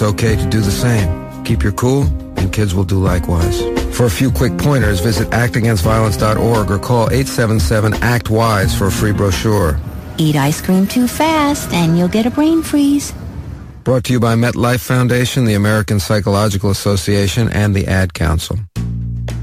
okay to do the same. Keep your cool, and kids will do likewise. For a few quick pointers, visit actagainstviolence.org or call 877-ACT-WISE for a free brochure. Eat ice cream too fast and you'll get a brain freeze. Brought to you by MetLife Foundation, the American Psychological Association, and the Ad Council.